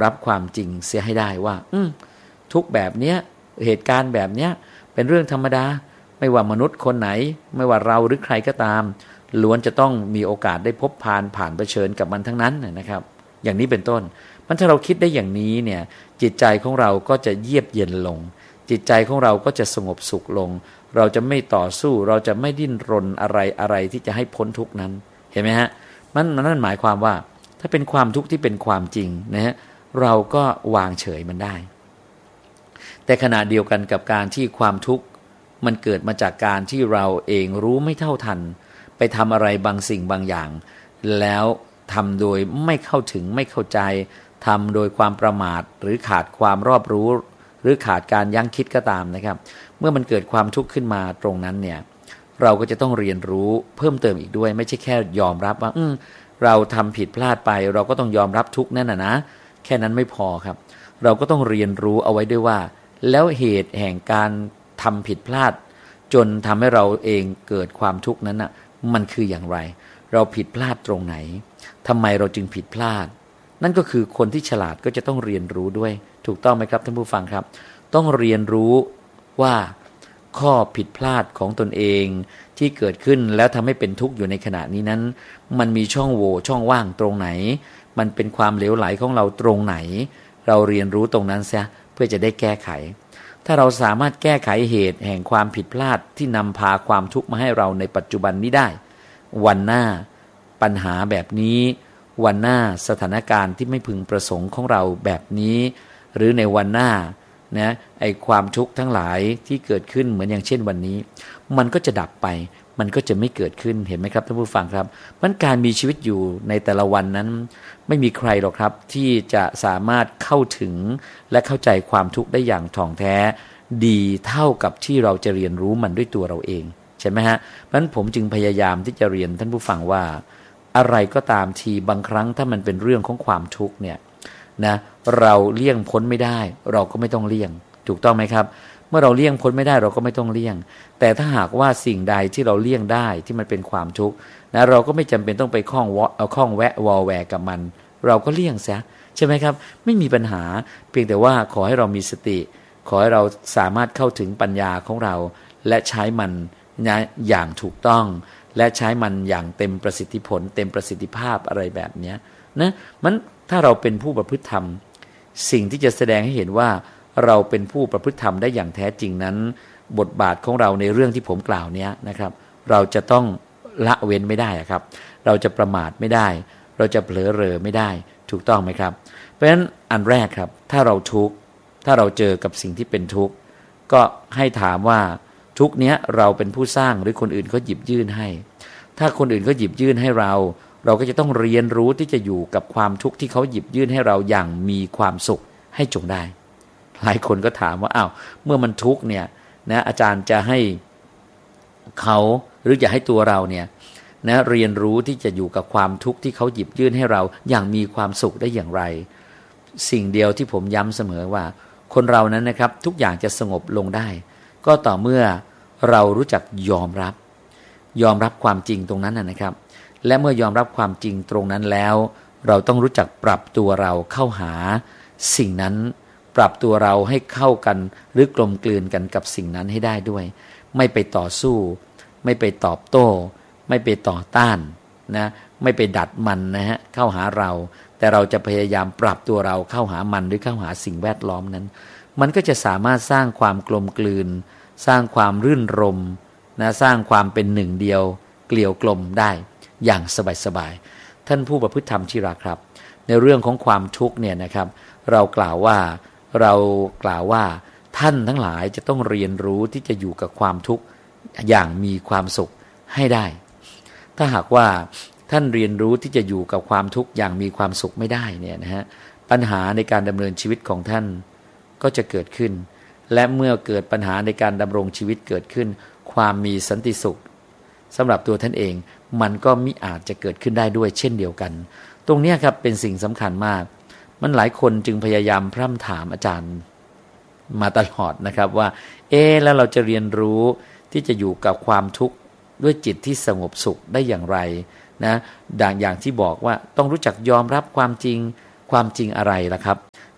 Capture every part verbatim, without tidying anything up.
รับความจริงเสียให้ได้ว่าอืมทุกแบบเนี้ยเหตุการณ์แบบเนี้ยเป็นเรื่องธรรมดาไม่ว่ามนุษย์คนไหนไม่ว่าเราหรือใครก็ตามล้วนจะต้องมีโอกาสได้พบผ่านผ่านเผชิญกับมันทั้งนั้นนะครับอย่างนี้เป็นต้นมันถ้าเราคิดได้อย่างนี้เนี่ยจิตใจของเราก็จะเยือกเย็นลงจิตใจของเราก็จะสงบสุขลงเราจะไม่ต่อสู้เราจะไม่ดิ้นรนอะไรอะไรที่จะให้พ้นทุกข์นั้นเห็นไหมฮะมันนั่นหมายความว่าถ้าเป็นความทุกข์ที่เป็นความจริงนะฮะเราก็วางเฉยมันได้แต่ขณะเดียวกันกับการที่ความทุกข์มันเกิดมาจากการที่เราเองรู้ไม่เท่าทันไปทำอะไรบางสิ่งบางอย่างแล้วทำโดยไม่เข้าถึงไม่เข้าใจทำโดยความประมาทหรือขาดความรอบรู้หรือขาดการยั้งคิดก็ตามนะครับเมื่อมันเกิดความทุกข์ขึ้นมาตรงนั้นเนี่ยเราก็จะต้องเรียนรู้เพิ่มเติมอีกด้วยไม่ใช่แค่ยอมรับว่าอืมเราทำผิดพลาดไปเราก็ต้องยอมรับทุกข์นั่นน่ะนะแค่นั้นไม่พอครับเราก็ต้องเรียนรู้เอาไว้ด้วยว่าแล้วเหตุแห่งการทำผิดพลาดจนทำให้เราเองเกิดความทุกข์นั้นน่ะมันคืออย่างไรเราผิดพลาดตรงไหนทำไมเราจึงผิดพลาดนั่นก็คือคนที่ฉลาดก็จะต้องเรียนรู้ด้วยถูกต้องไหมครับท่านผู้ฟังครับต้องเรียนรู้ว่าข้อผิดพลาดของตนเองที่เกิดขึ้นแล้วทำให้เป็นทุกข์อยู่ในขณะนี้นั้นมันมีช่องโหว่ช่องว่างตรงไหนมันเป็นความเหลวไหลของเราตรงไหนเราเรียนรู้ตรงนั้นเสียเพื่อจะได้แก้ไขถ้าเราสามารถแก้ไขเหตุแห่งความผิดพลาดที่นำพาความทุกข์มาให้เราในปัจจุบันนี้ได้วันหน้าปัญหาแบบนี้วันหน้าสถานการณ์ที่ไม่พึงประสงค์ของเราแบบนี้หรือในวันหน้านะไอความทุกข์ทั้งหลายที่เกิดขึ้นเหมือนอย่างเช่นวันนี้มันก็จะดับไปมันก็จะไม่เกิดขึ้นเห็นไหมครับท่านผู้ฟังครับมันการมีชีวิตอยู่ในแต่ละวันนั้นไม่มีใครหรอกครับที่จะสามารถเข้าถึงและเข้าใจความทุกข์ได้อย่างถ่องแท้ดีเท่ากับที่เราจะเรียนรู้มันด้วยตัวเราเองใช่ไหมฮะเพราะฉะนั้นผมจึงพยายามที่จะเรียนท่านผู้ฟังว่าอะไรก็ตามทีบางครั้งถ้ามันเป็นเรื่องของความทุกข์เนี่ยนะเราเลี่ยงพ้นไม่ได้เราก็ไม่ต้องเลี่ยงถูกต้องไหมครับเมื่อเราเลี่ยงพ้นไม่ได้เราก็ไม่ต้องเลี่ยงแต่ถ้าหากว่าสิ่งใดที่เราเลี่ยงได้ที่มันเป็นความทุกข์นะเราก็ไม่จำเป็นต้องไปข้องวะเอาข้องแวะวอแวกับมันเราก็เลี่ยงซะใช่ไหมครับไม่มีปัญหาเพียงแต่ว่าขอให้เรามีสติขอให้เราสามารถเข้าถึงปัญญาของเราและใช้มันนะอย่างถูกต้องและใช้มันอย่างเต็มประสิทธิผลเต็มประสิทธิภาพอะไรแบบนี้นะมันถ้าเราเป็นผู้ประพฤติธรรมสิ่งที่จะแสดงให้เห็นว่าเราเป็นผู้ประพฤติธรรมได้อย่างแท้จริงนั้นบทบาทของเราในเรื่องที่ผมกล่าวนี้นะครับเราจะต้องละเว้นไม่ได้ครับเราจะประมาทไม่ได้เราจะเผลอเรอไม่ได้ถูกต้องไหมครับเพราะฉะนั้นอันแรกครับถ้าเราทุกข์ถ้าเราเจอกับสิ่งที่เป็นทุกข์ก็ให้ถามว่าทุกข์เนี้ยเราเป็นผู้สร้างหรือคนอื่นเขาหยิบยื่นให้ถ้าคนอื่นเขาหยิบยื่นให้เราเราก็จะต้องเรียนรู้ที่จะอยู่กับความทุกข์ที่เขาหยิบยื่นให้เราอย่างมีความสุขให้จงได้หลายคนก็ถามว่าอ้าวเมื่อมันทุกข์เนี่ยนะอาจารย์จะให้เขาหรือจะให้ตัวเราเนี่ยนะเรียนรู้ที่จะอยู่กับความทุกข์ที่เขาหยิบยื่นให้เราอย่างมีความสุขได้อย่างไรสิ่งเดียวที่ผมย้ำเสมอว่าคนเรานั้นนะครับทุกอย่างจะสงบลงได้ก็ต่อเมื่อเรารู้จักยอมรับยอมรับความจริงตรงนั้นนะครับและเมื่อยอมรับความจริงตรงนั้นแล้วเราต้องรู้จักปรับตัวเราเข้าหาสิ่งนั้นปรับตัวเราให้เข้ากันหรือกลมกลืนกันกับสิ่งนั้นให้ได้ด้วยไม่ไปต่อสู้ไม่ไปตอบโต้ไม่ไปต่อต้านนะไม่ไปดัดมันนะฮะเข้าหาเราแต่เราจะพยายามปรับตัวเราเข้าหามันหรือเข้าหาสิ่งแวดล้อมนั้นมันก็จะสามารถสร้างความกลมกลืนสร้างความรื่นรมนะสร้างความเป็นหนึ่งเดียวเกลียวกลมได้อย่างสบายๆท่านผู้ประพฤติธรรมที่รักครับในเรื่องของความทุกข์เนี่ยนะครับเรากล่าวว่าเรากล่าวว่าท่านทั้งหลายจะต้องเรียนรู้ที่จะอยู่กับความทุกข์อย่างมีความสุขให้ได้ถ้าหากว่าท่านเรียนรู้ที่จะอยู่กับความทุกข์อย่างมีความสุขไม่ได้เนี่ยนะฮะปัญหาในการดำเนินชีวิตของท่านก็จะเกิดขึ้นและเมื่อเกิดปัญหาในการดำรงชีวิตเกิดขึ้นความมีสันติสุขสำหรับตัวท่านเองมันก็มิอาจจะเกิดขึ้นได้ด้วยเช่นเดียวกันตรงนี้ครับเป็นสิ่งสำคัญมากมันหลายคนจึงพยายามพร่ำถามอาจารย์มาตลอดนะครับว่าเอ๊ะแล้วเราจะเรียนรู้ที่จะอยู่กับความทุกข์ด้วยจิตที่สงบสุขได้อย่างไรนะดังอย่างที่บอกว่าต้องรู้จักยอมรับความจริงความจริงอะไรล่ะครับ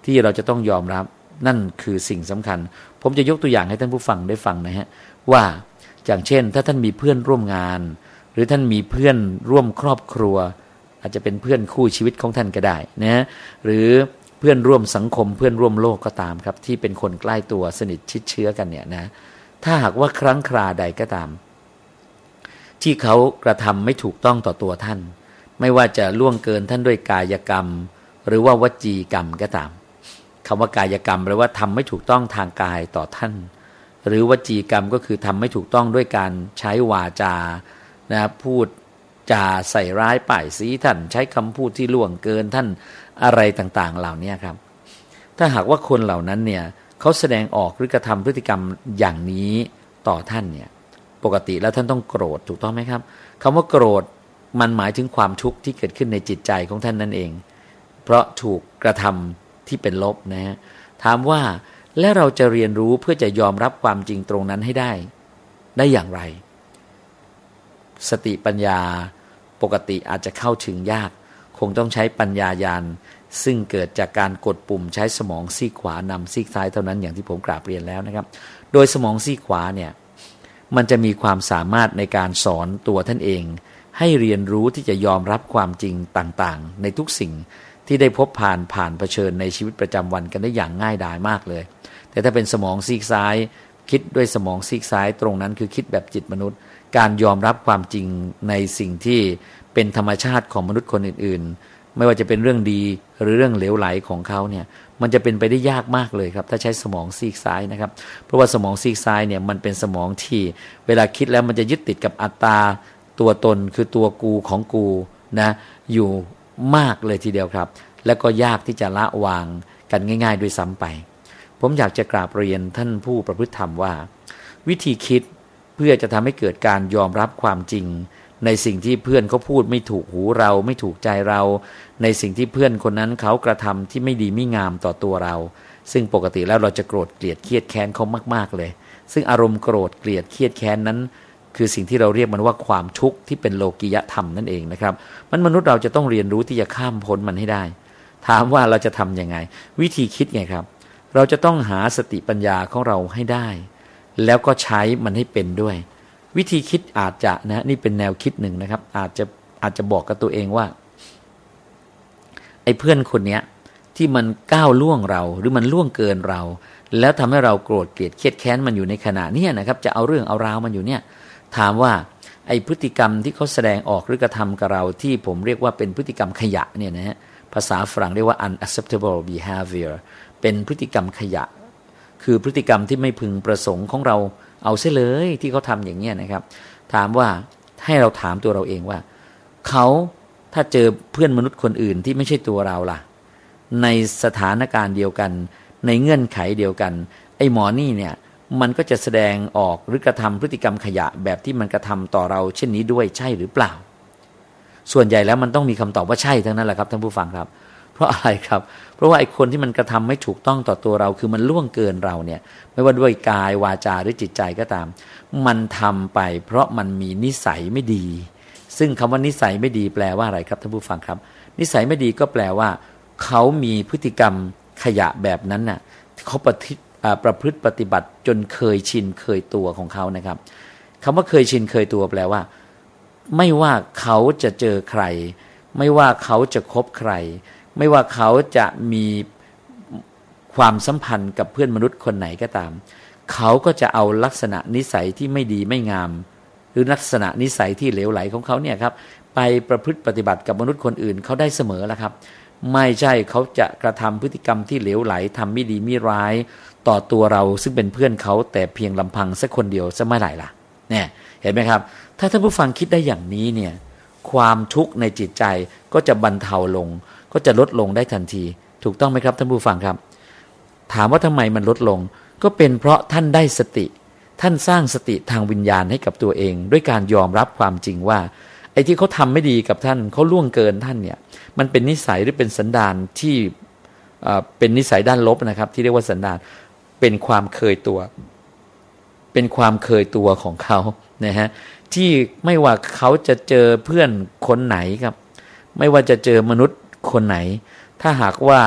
ที่เราจะต้องยอมรับนั่นคือสิ่งสำคัญผมจะยกตัวอย่างให้ท่านผู้ฟังได้ฟังนะฮะว่าอย่างเช่นถ้าท่านมีเพื่อนร่วมงานหรือท่านมีเพื่อนร่วมครอบครัวอาจจะเป็นเพื่อนคู่ชีวิตของท่านก็ได้นะหรือเพื่อนร่วมสังคมเพื่อนร่วมโลกก็ตามครับที่เป็นคนใกล้ตัวสนิทชิดเชื้อกันเนี่ยนะถ้าหากว่าครั้งคราใดก็ตามที่เขากระทำไม่ถูกต้องต่อตัวท่านไม่ว่าจะล่วงเกินท่านด้วยกายกรรมหรือว่าวจีกรรมก็ตามคำว่ากายกรรมแปลว่าทำไม่ถูกต้องทางกายต่อท่านหรือวจีกรรมก็คือทำไม่ถูกต้องด้วยการใช้วาจานะพูดจาใส่ร้ายป้ายสีท่านใช้คำพูดที่ล่วงเกินท่านอะไรต่างๆเหล่านี้ครับถ้าหากว่าคนเหล่านั้นเนี่ยเขาแสดงออกหรือกระทำพฤติกรรมอย่างนี้ต่อท่านเนี่ยปกติแล้วท่านต้องโกรธถูกต้องไหมครับคำว่าโกรธมันหมายถึงความทุกข์ที่เกิดขึ้นในจิตใจของท่านนั่นเองเพราะถูกกระทำที่เป็นลบนะฮะถามว่าและเราจะเรียนรู้เพื่อจะยอมรับความจริงตรงนั้นให้ได้ได้อย่างไรสติปัญญาปกติอาจจะเข้าถึงยากคงต้องใช้ปัญญาญาณซึ่งเกิดจากการกดปุ่มใช้สมองซีกขวานำซีกซ้ายเท่านั้นอย่างที่ผมกราบเรียนแล้วนะครับโดยสมองซีกขวาเนี่ยมันจะมีความสามารถในการสอนตัวท่านเองให้เรียนรู้ที่จะยอมรับความจริงต่างๆในทุกสิ่งที่ได้พบผ่านผ่านเผชิญในชีวิตประจำวันกันได้อย่างง่ายดายมากเลยแต่ถ้าเป็นสมองซีกซ้ายคิดด้วยสมองซีกซ้ายตรงนั้นคือคิดแบบจิตมนุษย์การยอมรับความจริงในสิ่งที่เป็นธรรมชาติของมนุษย์คนอื่นๆไม่ว่าจะเป็นเรื่องดีหรือเรื่องเหลวไหลของเขาเนี่ยมันจะเป็นไปได้ยากมากเลยครับถ้าใช้สมองซีกซ้ายนะครับเพราะว่าสมองซีกซ้ายเนี่ยมันเป็นสมองที่เวลาคิดแล้วมันจะยึดติดกับอัตตาตัวตนคือตัวกูของกูนะอยู่มากเลยทีเดียวครับและก็ยากที่จะละวางกันง่ายๆด้วยซ้ำไปผมอยากจะกราบเรียนท่านผู้ประพฤติธรรมว่าวิธีคิดเพื่อจะทำให้เกิดการยอมรับความจริงในสิ่งที่เพื่อนเขาพูดไม่ถูกหูเราไม่ถูกใจเราในสิ่งที่เพื่อนคนนั้นเขากระทำที่ไม่ดีไม่งามต่อตัวเราซึ่งปกติแล้วเราจะโกรธเกลียดเครียดแค้นเขามากๆเลยซึ่งอารมณ์โกรธเกลียดเครียดแค้นนั้นคือสิ่งที่เราเรียกมันว่าความทุกข์ที่เป็นโลกิยธรรมนั่นเองนะครับมันมนุษย์เราจะต้องเรียนรู้ที่จะข้ามพ้นมันให้ได้ถามว่าเราจะทำยังไงวิธีคิดไงครับเราจะต้องหาสติปัญญาของเราให้ได้แล้วก็ใช้มันให้เป็นด้วยวิธีคิดอาจจะนะนี่เป็นแนวคิดหนึ่งนะครับอาจจะอาจจะบอกกับตัวเองว่าไอ้เพื่อนคนเนี้ยที่มันก้าวล่วงเราหรือมันล่วงเกินเราแล้วทำให้เราโกรธเกลียดเครียดแค้นมันอยู่ในขณะนี้นะครับจะเอาเรื่องเอาราวมันอยู่เนี่ยถามว่าไอ้พฤติกรรมที่เขาแสดงออกหรือกระทำกับเราที่ผมเรียกว่าเป็นพฤติกรรมขยะเนี่ยนะฮะภาษาฝรั่งเรียกว่า unacceptable behavior เป็นพฤติกรรมขยะคือพฤติกรรมที่ไม่พึงประสงค์ของเราเอาเสียเลยที่เขาทำอย่างเงี้ยนะครับถามว่าให้เราถามตัวเราเองว่าเขาถ้าเจอเพื่อนมนุษย์คนอื่นที่ไม่ใช่ตัวเราล่ะในสถานการณ์เดียวกันในเงื่อนไขเดียวกันไอ้หมอนี่เนี่ยมันก็จะแสดงออกหรือกระทำพฤติกรรมขยะแบบที่มันกระทำต่อเราเช่นนี้ด้วยใช่หรือเปล่าส่วนใหญ่แล้วมันต้องมีคำตอบว่าใช่ทั้งนั้นแหละครับท่านผู้ฟังครับเพราะอะไรครับเพราะว่าไอ้คนที่มันกระทำไม่ถูกต้องต่อตัวเราคือมันล่วงเกินเราเนี่ยไม่ว่าด้วยกายวาจาหรือจิตใจก็ตามมันทำไปเพราะมันมีนิสัยไม่ดีซึ่งคำว่านิสัยไม่ดีแปลว่าอะไรครับท่านผู้ฟังครับนิสัยไม่ดีก็แปลว่าเขามีพฤติกรรมขยะแบบนั้นน่ะเขาประพฤติประพฤติปฏิบัติจนเคยชินเคยตัวของเขานะครับคำว่าเคยชินเคยตัวแปลว่าไม่ว่าเขาจะเจอใครไม่ว่าเขาจะคบใครไม่ว่าเขาจะมีความสัมพันธ์กับเพื่อนมนุษย์คนไหนก็ตามเขาก็จะเอาลักษณะนิสัยที่ไม่ดีไม่งามหรือลักษณะนิสัยที่เหลวไหลของเขาเนี่ยครับไปประพฤติปฏิบัติกับมนุษย์คนอื่นเขาได้เสมอแล้วครับไม่ใช่เขาจะกระทำพฤติกรรมที่เหลวไหลทำไม่ดีไม่ร้ายต่อตัวเราซึ่งเป็นเพื่อนเขาแต่เพียงลำพังสักคนเดียวจะไม่ไหลล่ะเนี่ยเห็นไหมครับถ้าท่านผู้ฟังคิดได้อย่างนี้เนี่ยความทุกข์ในจิตใจก็จะบรรเทาลงก็จะลดลงได้ทันทีถูกต้องไหมครับท่านผู้ฟังครับถามว่าทำไมมันลดลงก็เป็นเพราะท่านได้สติท่านสร้างสติทางวิญญาณให้กับตัวเองด้วยการยอมรับความจริงว่าไอ้ที่เขาทำไม่ดีกับท่านเขาล่วงเกินท่านเนี่ยมันเป็นนิสัยหรือเป็นสันดานที่เป็นนิสัยด้านลบนะครับที่เรียกว่าสันดานเป็นความเคยตัวเป็นความเคยตัวของเขานะฮะที่ไม่ว่าเขาจะเจอเพื่อนคนไหนครับไม่ว่าจะเจอมนุษย์คนไหนถ้าหากว่า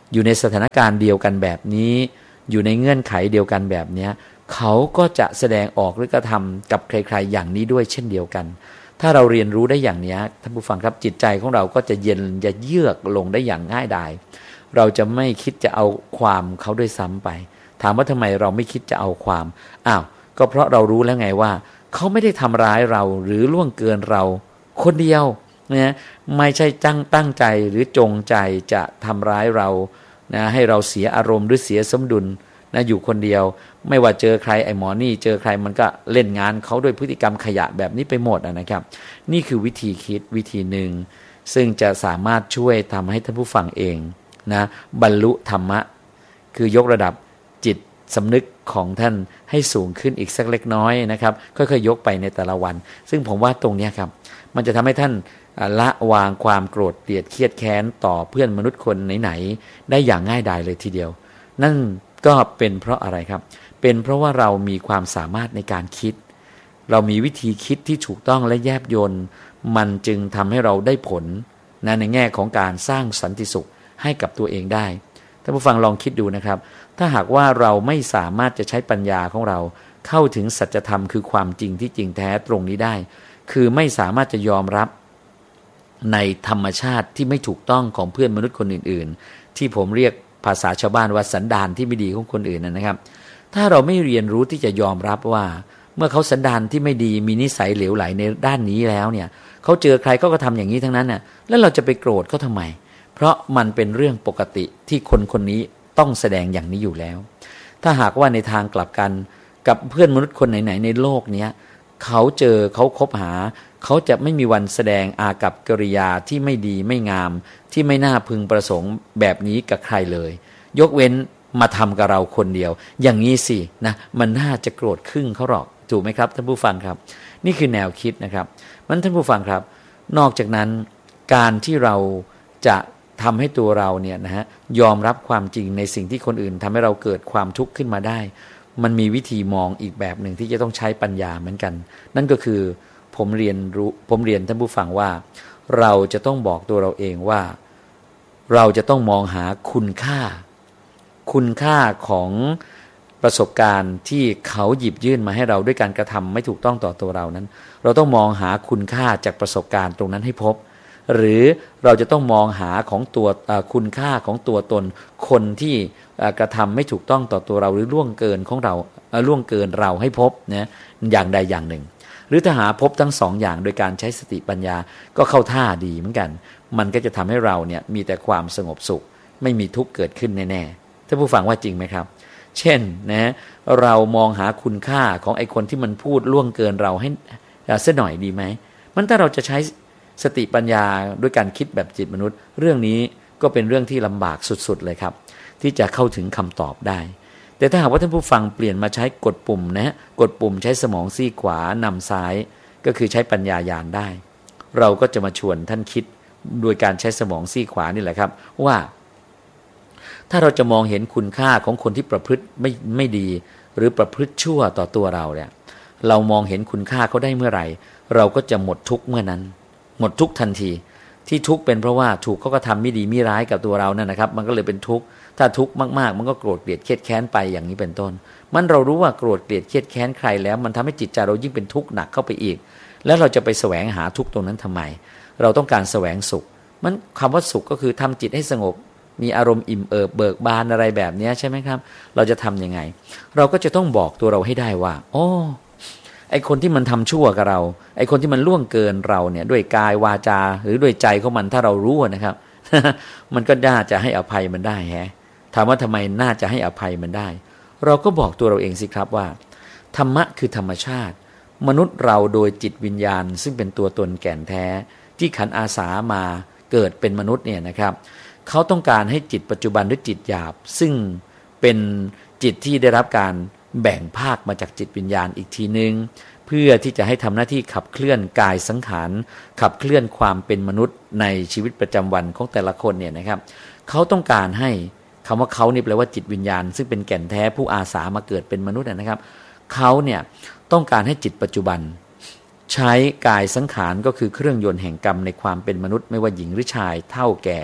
อยู่ในสถานการณ์เดียวกันแบบนี้อยู่ในเงื่อนไขเดียวกันแบบนี้เขาก็จะแสดงออกหรือกระทำกับใครๆอย่างนี้ด้วยเช่นเดียวกันถ้าเราเรียนรู้ได้อย่างนี้ท่านผู้ฟังครับจิตใจของเราก็จะเย็นจะเยือกลงได้อย่างง่ายดายเราจะไม่คิดจะเอาความเขาด้วยซ้ำไปถามว่าทำไมเราไม่คิดจะเอาความอ้าวก็เพราะเรารู้แล้วไงว่าเขาไม่ได้ทำร้ายเราหรือล่วงเกินเราคนเดียวนะไม่ใช่ตั้งตั้งใจหรือจงใจจะทำร้ายเรานะให้เราเสียอารมณ์หรือเสียสมดุลนะอยู่คนเดียวไม่ว่าเจอใครไอ้หมอนี่เจอใครมันก็เล่นงานเขาด้วยพฤติกรรมขยะแบบนี้ไปหมดนะครับนี่คือวิธีคิดวิธีหนึ่งซึ่งจะสามารถช่วยทำให้ท่านผู้ฟังเองนะบรรลุธรรมะคือยกระดับจิตสำนึกของท่านให้สูงขึ้นอีกสักเล็กน้อยนะครับค่อยๆยกไปในแต่ละวันซึ่งผมว่าตรงนี้ครับมันจะทำให้ท่านละวางความโกรธเกลียดเครียดแค้นต่อเพื่อนมนุษย์คนไหนๆได้อย่างง่ายดายเลยทีเดียวนั่นก็เป็นเพราะอะไรครับเป็นเพราะว่าเรามีความสามารถในการคิดเรามีวิธีคิดที่ถูกต้องและแยบยลมันจึงทำให้เราได้ผลนะในแง่ของการสร้างสันติสุขให้กับตัวเองได้ท่านผู้ฟังลองคิดดูนะครับถ้าหากว่าเราไม่สามารถจะใช้ปัญญาของเราเข้าถึงสัจธรรมคือความจริงที่จริงแท้ตรงนี้ได้คือไม่สามารถจะยอมรับในธรรมชาติที่ไม่ถูกต้องของเพื่อนมนุษย์คนอื่นๆที่ผมเรียกภาษาชาวบ้านว่าสันดานที่ไม่ดีของคนอื่นนะครับถ้าเราไม่เรียนรู้ที่จะยอมรับว่าเมื่อเขาสันดานที่ไม่ดีมีนิสัยเหลวไหลในด้านนี้แล้วเนี่ยเขาเจอใครก็กระทำอย่างนี้ทั้งนั้นน่ะแล้วเราจะไปโกรธเขาทำไมเพราะมันเป็นเรื่องปกติที่คนคนนี้ต้องแสดงอย่างนี้อยู่แล้วถ้าหากว่าในทางกลับกันกับเพื่อนมนุษย์คนไหนๆในโลกนี้เขาเจอเขาคบหาเขาจะไม่มีวันแสดงอากัปกิริยาที่ไม่ดีไม่งามที่ไม่น่าพึงประสงค์แบบนี้กับใครเลยยกเว้นมาทำกับเราคนเดียวอย่างนี้สินะมันน่าจะโกรธครึ่งเขาหรอกถูกไหมครับท่านผู้ฟังครับนี่คือแนวคิดนะครับมันท่านผู้ฟังครับนอกจากนั้นการที่เราจะทำให้ตัวเราเนี่ยนะฮะยอมรับความจริงในสิ่งที่คนอื่นทำให้เราเกิดความทุกข์ขึ้นมาได้มันมีวิธีมองอีกแบบหนึ่งที่จะต้องใช้ปัญญาเหมือนกันนั่นก็คือผมเรียนรู้ผมเรียนท่านผู้ฟังว่าเราจะต้องบอกตัวเราเองว่าเราจะต้องมองหาคุณค่าคุณค่าของประสบการณ์ที่เขาหยิบยื่นมาให้เราด้วยการกระทำไม่ถูกต้องต่อตัวเรานั้นเราต้องมองหาคุณค่าจากประสบการณ์ตรงนั้นให้พบหรือเราจะต้องมองหาของตัวคุณค่าของตัวตนคนที่กระทำไม่ถูกต้องต่อตัวเราหรือล่วงเกินของเราล่วงเกินเราให้พบนะอย่างใดอย่างหนึ่งหรือถ้าหาพบทั้งสองอย่างโดยการใช้สติปัญญาก็เข้าท่าดีเหมือนกันมันก็จะทำให้เราเนี่ยมีแต่ความสงบสุขไม่มีทุกข์เกิดขึ้นแน่ๆท่านผู้ฟังว่าจริงไหมครับเช่นนะเรามองหาคุณค่าของไอ้คนที่มันพูดล่วงเกินเราให้เสียหน่อยดีไหมมันถ้าเราจะใช้สติปัญญาด้วยการคิดแบบจิตมนุษย์เรื่องนี้ก็เป็นเรื่องที่ลำบากสุดๆเลยครับที่จะเข้าถึงคำตอบได้แต่ถ้าหากว่าท่านผู้ฟังเปลี่ยนมาใช้กดปุ่มนะกดปุ่มใช้สมองซีกขวานำซ้ายก็คือใช้ปัญญาญาณได้เราก็จะมาชวนท่านคิดโดยการใช้สมองซีกขวานี่แหละครับว่าถ้าเราจะมองเห็นคุณค่าของคนที่ประพฤติไม่ไม่ดีหรือประพฤติชั่วต่อตัวเราเนี่ยเรามองเห็นคุณค่าเขาได้เมื่อไหร่เราก็จะหมดทุกข์เมื่อนั้นหมดทุกข์ทันทีที่ทุกข์เป็นเพราะว่าถูกเขาก็ทำไม่ดีไม่ร้ายกับตัวเรานั่นนะครับมันก็เลยเป็นทุกข์ถ้าทุกข์มากๆมันก็โกรธเกลียดเครียดแค้นไปอย่างนี้เป็นต้นมันเรารู้ว่าโกรธเกลียดเครียดแค้นใครแล้วมันทำให้จิตใจเรายิ่งเป็นทุกข์หนักเข้าไปอีกแล้วเราจะไปแสวงหาทุกข์ตรงนั้นทำไมเราต้องการแสวงสุขมันคำว่าสุขก็คือทำจิตให้สงบมีอารมณ์อิ่มเอิบเบิกบานอะไรแบบนี้ใช่ไหมครับเราจะทำยังไงเราก็จะต้องบอกตัวเราให้ได้ว่าโอ้ไอคนที่มันทำชั่วกับเราไอคนที่มันล่วงเกินเราเนี่ยด้วยกายวาจาหรือด้วยใจของมันถ้าเรารู้นะครับ มันก็น่าจะให้อภัยมันได้แฮะถามว่าทำไมน่าจะให้อภัยมันได้เราก็บอกตัวเราเองสิครับว่าธรรมะคือธรรมชาติมนุษย์เราโดยจิตวิญญาณซึ่งเป็นตัวตนแก่นแท้ที่ขันอาสามาเกิดเป็นมนุษย์เนี่ยนะครับเขาต้องการให้จิตปัจจุบันหรือจิตหยาบซึ่งเป็นจิตที่ได้รับการแบ่งภาคมาจากจิตวิญญาณอีกทีนึงเพื่อที่จะให้ทำหน้าที่ขับเคลื่อนกายสังขารขับเคลื่อนความเป็นมนุษย์ในชีวิตประจำวันของแต่ละคนเนี่ยนะครับเขาต้องการให้คำว่าเขานี่แปลว่าจิตวิญญาณซึ่งเป็นแก่นแท้ผู้อาสามาเกิดเป็นมนุษย์นะครับเขาเนี่ยต้องการให้จิตปัจจุบันใช้กายสังขารก็คือเครื่องยนต์แห่งกรรมในความเป็นมนุษย์ไม่ว่าหญิงหรือชายเฒ่าแก่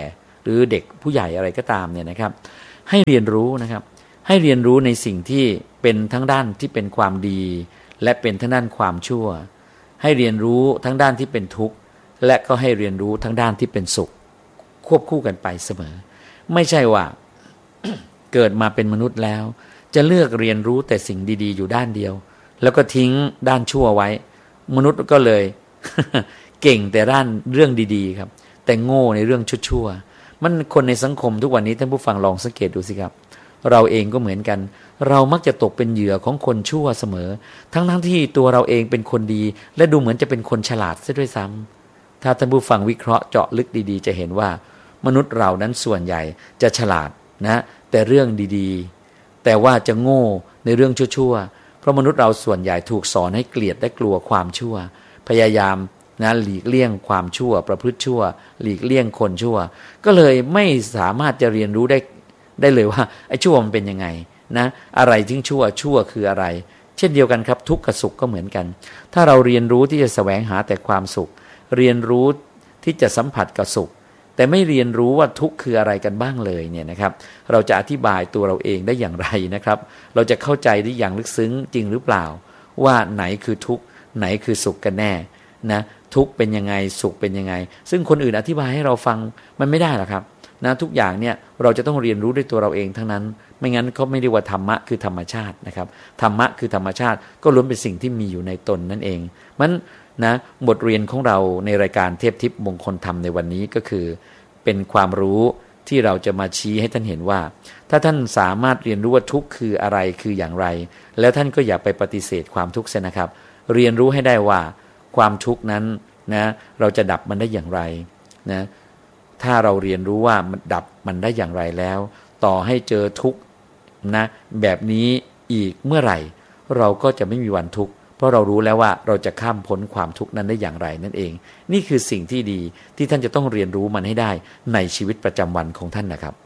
หรือเด็กผู้ใหญ่อะไรก็ตามเนี่ยนะครับให้เรียนรู้นะครับให้เรียนรู้ในสิ่งที่เป็นทั้งด้านที่เป็นความดีและเป็นทั้งด้านความชั่วให้เรียนรู้ทั้งด้านที่เป็นทุกข์และก็ให้เรียนรู้ทั้งด้านที่เป็นสุขควบคู่กันไปเสมอไม่ใช่ว่า เกิดมาเป็นมนุษย์แล้วจะเลือกเรียนรู้แต่สิ่งดีๆอยู่ด้านเดียวแล้วก็ทิ้งด้านชั่วไว้มนุษย์ก็เลย เก่งแต่ด้านเรื่องดีๆครับแต่โง่ในเรื่องชั่วๆมันคนในสังคมทุกวันนี้ท่านผู้ฟังลองสังเกตดูสิครับเราเองก็เหมือนกันเรามักจะตกเป็นเหยื่อของคนชั่วเสมอทั้งๆที่ตัวเราเองเป็นคนดีและดูเหมือนจะเป็นคนฉลาดซะด้วยซ้ำถ้าท่านผู้ฟังวิเคราะห์เจาะลึกดีๆจะเห็นว่ามนุษย์เรานั้นส่วนใหญ่จะฉลาดนะแต่เรื่องดีๆแต่ว่าจะโง่ในเรื่องชั่วๆเพราะมนุษย์เราส่วนใหญ่ถูกสอนให้เกลียดและกลัวความชั่วพยายามนะหลีกเลี่ยงความชั่วประพฤติชั่วหลีกเลี่ยงคนชั่วก็เลยไม่สามารถจะเรียนรู้ได้ได้เลยว่าไอ้ชั่วมันเป็นยังไงนะอะไรที่ชั่วชั่วคืออะไรเช่นเดียวกันครับทุกข์กับสุขก็เหมือนกันถ้าเราเรียนรู้ที่จะแสวงหาแต่ความสุขเรียนรู้ที่จะสัมผัสกับสุขแต่ไม่เรียนรู้ว่าทุกข์คืออะไรกันบ้างเลยเนี่ยนะครับเราจะอธิบายตัวเราเองได้อย่างไรนะครับเราจะเข้าใจได้อย่างลึกซึ้งจริงหรือเปล่าว่าไหนคือทุกข์ไหนคือสุขกันแน่นะทุกข์เป็นยังไงสุขเป็นยังไงซึ่งคนอื่นอธิบายให้เราฟังมันไม่ได้หรอกครับนะทุกอย่างเนี่ยเราจะต้องเรียนรู้ด้วยตัวเราเองทั้งนั้นไม่งั้นเขาไม่เรียกว่าธรรมะคือธรรมชาตินะครับธรรมะคือธรรมชาติก็ล้วนเป็นสิ่งที่มีอยู่ในตนนั่นเองมันนะบทเรียนของเราในรายการเทพทิพย์มงคลธรรมในวันนี้ก็คือเป็นความรู้ที่เราจะมาชี้ให้ท่านเห็นว่าถ้าท่านสามารถเรียนรู้ว่าทุกข์คืออะไรคืออย่างไรแล้วท่านก็อย่าไปปฏิเสธความทุกข์เสียนะครับเรียนรู้ให้ได้ว่าความทุกข์นั้นนะเราจะดับมันได้อย่างไรนะถ้าเราเรียนรู้ว่ามันดับมันได้อย่างไรแล้วต่อให้เจอทุกข์นะแบบนี้อีกเมื่อไหร่เราก็จะไม่มีวันทุกข์เพราะเรารู้แล้วว่าเราจะข้ามพ้นความทุกข์นั้นได้อย่างไรนั่นเองนี่คือสิ่งที่ดีที่ท่านจะต้องเรียนรู้มันให้ได้ในชีวิตประจำวันของท่านนะครับ